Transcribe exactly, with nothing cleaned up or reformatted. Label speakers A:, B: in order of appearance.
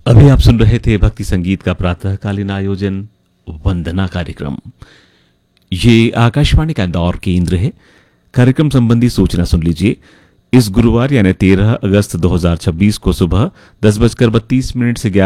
A: अभी आप सुन रहे थे भक्ति संगीत का प्रातःकालीन आयोजन वंदना कार्यक्रम। ये आकाशवाणी का इंदौर केंद्र है। कार्यक्रम संबंधी सूचना सुन लीजिए। इस गुरुवार यानी तेरह अगस्त दो हज़ार छब्बीस को सुबह दस बजकर बत्तीस मिनट से